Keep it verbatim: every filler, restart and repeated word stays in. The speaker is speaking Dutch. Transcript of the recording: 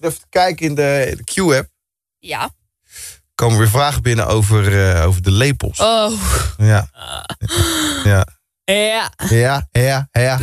even te kijken in de, in de Q-app. Ja. Komen weer vragen binnen over, uh, over de lepels. Oh. Ja. Ja. Ja. Ja, ja, ja.